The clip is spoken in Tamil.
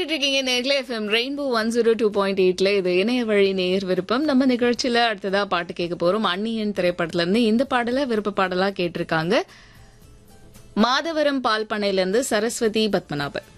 கேட்டுட்டு இருக்கீங்க நேர்ல எஃப்எம் ரெயின்போ 102.8ல இது இணைய வழி நேர் விருப்பம். நம்ம நிகழ்ச்சியில அடுத்ததா பாட்டு கேட்க போறோம். அந்நியன் திரைப்படத்துல இருந்து இந்த பாடல விருப்ப பாடலா கேட்டிருக்காங்க மாதவரம் பால் பண்ணையில இருந்து சரஸ்வதி பத்மநாபன்.